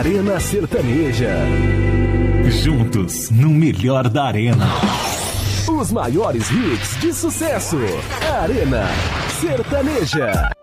Arena Sertaneja. Juntos no melhor da Arena. Os maiores hits de sucesso. Arena Sertaneja.